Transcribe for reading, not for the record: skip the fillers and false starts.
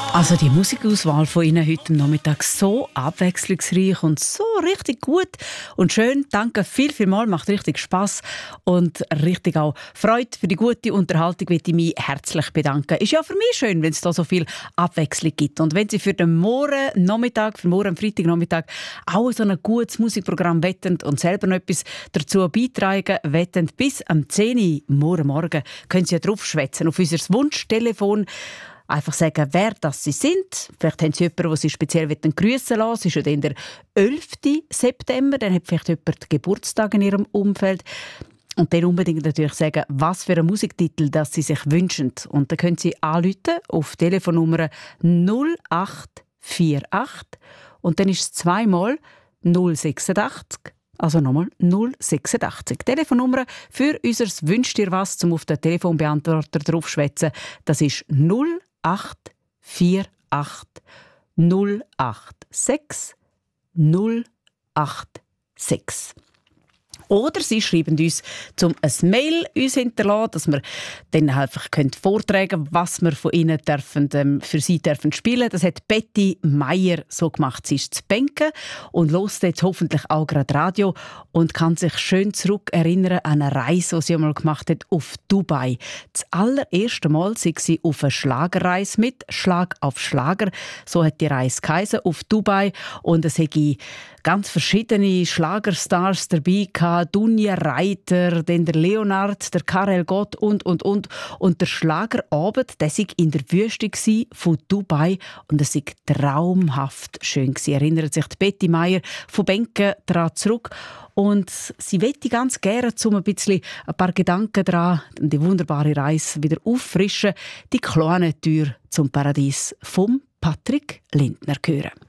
Also die Musikauswahl von Ihnen heute Nachmittag so abwechslungsreich und so richtig gut und schön. Danke vielmals, macht richtig Spass und richtig auch Freude für die gute Unterhaltung. Möchte ich mich herzlich bedanken. Ist ja für mich schön, wenn es da so viel Abwechslung gibt und wenn Sie für den Morgen-Nachmittag, für morgen Freitagnachmittag auch so ein gutes Musikprogramm wetten und selber noch etwas dazu beitragen wetten, bis am 10 Uhr morgen können Sie ja drauf schwätzen auf unser Wunschtelefon. Einfach sagen, wer das sie sind. Vielleicht haben sie jemanden, den sie speziell grüssen lassen. Es ist ja dann der 11. September. Dann hat vielleicht jemand Geburtstag in ihrem Umfeld. Und dann unbedingt natürlich sagen, was für einen Musiktitel das sie sich wünschen. Und dann können sie anrufen auf Telefonnummer 0848 und dann ist es zweimal 086. Also nochmal 086. Telefonnummer für unser «Wünsch dir was» zum auf den Telefonbeantworter draufschwätzen. Das ist 0848 086 086. Oder Sie schreiben uns ein Mail uns hinterlassen, dass wir dann einfach vortragen können, was wir von Ihnen für Sie spielen. Das hat Betty Meier so gemacht. Sie ist zu Benken und hört jetzt hoffentlich auch gerade Radio und kann sich schön zurück erinnern an eine Reise, die sie einmal gemacht hat auf Dubai. Das allererste Mal sei sie auf eine Schlagerreise mit Schlag auf Schlager. So hat die Reise geheißen, auf Dubai. Und es hätte ganz verschiedene Schlagerstars dabei gehabt. Dunja Reiter, dann der Leonard, der Karel Gott und. Und der Schlagerabend, der war in der Wüste von Dubai und es war traumhaft schön. Erinnert sich die Betty Meier von Benken daran zurück. Und sie möchte ganz gerne, um ein paar Gedanken daran, die wunderbare Reise wieder auffrischen, die kleine Tür zum Paradies vom Patrick Lindner hören.